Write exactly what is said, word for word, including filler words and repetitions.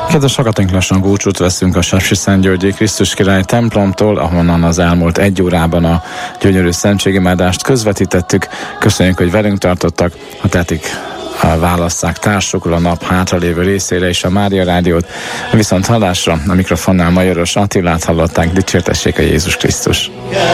Kedves hallgatóink, lassan búcsút veszünk a Sepsiszentgyörgyi Krisztus Király templomtól, ahonnan az elmúlt egy órában a gyönyörű szentségimádást közvetítettük. Köszönjük, hogy velünk tartottak. Ha tehetik, válasszák társukul a nap hátralévő részére és a Mária Rádiót. Viszont hallásra, a mikrofonnál Majoros Attilát hallották. Dicsértessék a Jézus Krisztus!